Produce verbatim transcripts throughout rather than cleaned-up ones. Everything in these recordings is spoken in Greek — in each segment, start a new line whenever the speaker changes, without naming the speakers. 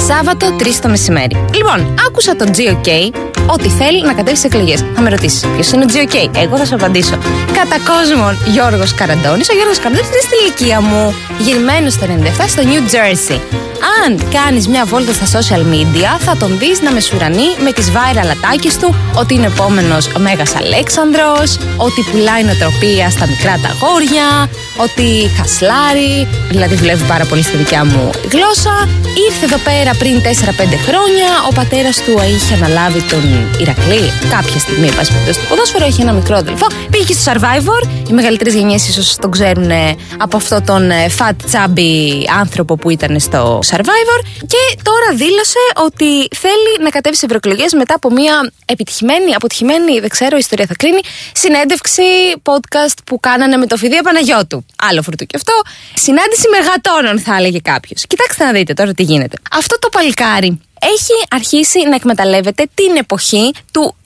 Σάββατο τρεις το μεσημέρι. Λοιπόν, άκουσα τον τζι ο κέι ότι θέλει να κατέβει σε εκλογές. Θα με ρωτήσει ποιος είναι ο τζι ο κέι. Εγώ θα σου απαντήσω. Κατά κόσμον Γιώργος Καραντώνης. Ο Γιώργος Καραντώνης είναι στη ηλικία μου. Γεννημένος το ενενήντα επτά στο New Jersey. Αν κάνεις μια βόλτα στα social media, θα τον δεις να μεσουρανεί με τις viral ατάκες του ότι είναι επόμενος ο Μέγας Αλέξανδρος, ότι πουλάει νοοτροπία στα μικρά τα αγόρια, ότι χασλάρει, δηλαδή δουλεύει πάρα πολύ στη δικιά μου γλώσσα. Ήρθε εδώ πέρα πριν τέσσερα πέντε χρόνια. Ο πατέρας του είχε αναλάβει τον Ηρακλή κάποια στιγμή, πάση περιπτώσει, στο ποδόσφαιρο. Είχε ένα μικρό αδελφό. Πήγε στο Survivor. Οι μεγαλύτερες γενιές ίσως τον ξέρουν από αυτό τον fat chubby άνθρωπο που ήταν στο Survivor. Και τώρα δήλωσε ότι θέλει να κατέβει σε ευρωεκλογές μετά από μια επιτυχημένη, αποτυχημένη, δεν ξέρω, η ιστορία θα κλείνει, συνέντευξη podcast που κάνανε με το Φιδία Παναγιώτου. Άλλο φουρτούκι αυτό. Συνάντηση μεγατόνων, θα έλεγε κάποιος. Κοιτάξτε να δείτε τώρα τι γίνεται. Αυτό το παλικάρι έχει αρχίσει να εκμεταλλεύεται την εποχή του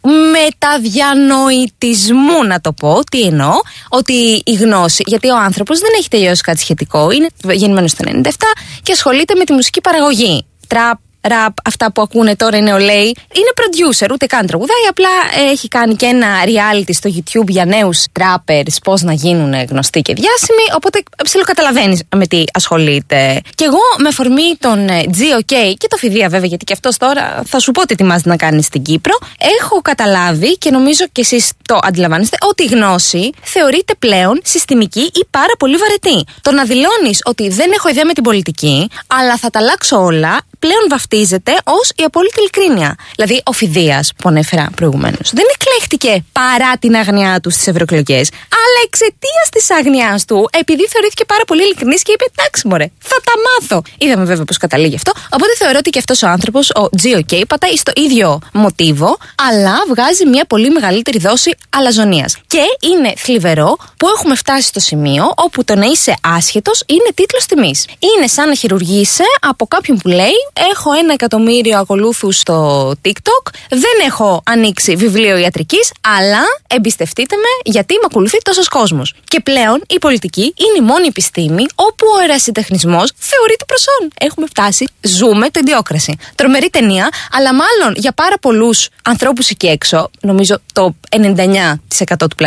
μεταδιανοητισμού, να το πω. Τι εννοώ? Ότι η γνώση, γιατί ο άνθρωπος δεν έχει τελειώσει κάτι σχετικό, είναι γεννημένος το ενενήντα επτά και ασχολείται με τη μουσική παραγωγή. Τραπ, ραπ, αυτά που ακούνε τώρα οι νεολαίοι. Είναι producer, ούτε καν τραγουδάει, απλά έχει κάνει και ένα reality στο YouTube για νέους trappers, πώς να γίνουν γνωστοί και διάσημοι, οπότε ψιλοκαταλαβαίνεις με τι ασχολείται. Και εγώ με αφορμή τον τζι ο κέι και το Φιδία βέβαια, γιατί και αυτός τώρα θα σου πω τι ετοιμάζεται να κάνει στην Κύπρο, έχω καταλάβει και νομίζω και εσείς το αντιλαμβάνεστε ότι η γνώση θεωρείται πλέον συστημική ή πάρα πολύ βαρετή. Το να δηλώνεις ότι δεν έχω ιδέα με την πολιτική, αλλά θα τα αλλάξω όλα, πλέον βαφτίζεται ως η απόλυτη ειλικρίνεια. Δηλαδή, ο Φιδίας που ανέφερα προηγουμένως δεν εκλέχτηκε παρά την αγνοιά του στις ευρωεκλογές, αλλά εξαιτίας της αγνοιάς του, επειδή θεωρήθηκε πάρα πολύ ειλικρινής και είπε: εντάξει, μωρέ, θα τα μάθω. Είδαμε βέβαια πώς καταλήγει αυτό. Οπότε θεωρώ ότι και αυτός ο άνθρωπος, ο τζι ο κέι, πατάει στο ίδιο μοτίβο, αλλά βγάζει μια πολύ μεγαλύτερη δόση αλαζονίας. Και είναι θλιβερό που έχουμε φτάσει στο σημείο όπου το να είσαι άσχετος είναι τίτλος τιμής. Είναι σαν να χειρουργείσαι από κάποιον που λέει: έχω ένα εκατομμύριο ακολούθους στο TikTok, δεν έχω ανοίξει βιβλίο ιατρικής, αλλά εμπιστευτείτε με γιατί με ακολουθεί τόσος κόσμος. Και πλέον η πολιτική είναι η μόνη επιστήμη όπου ο ερασιτεχνισμός θεωρείται προσόν. Έχουμε φτάσει, ζούμε το ιδιόκραση. Τρομερή ταινία, αλλά μάλλον για πάρα πολλούς ανθρώπους εκεί έξω, νομίζω το ενενήντα εννέα τοις εκατό του πλανήτη.